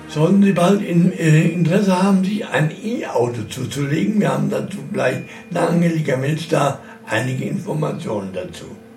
Sollten Sie bald Interesse haben, sich ein E-Auto zuzulegen, wir haben dazu gleich nach Angelika Milch da einige Informationen dazu.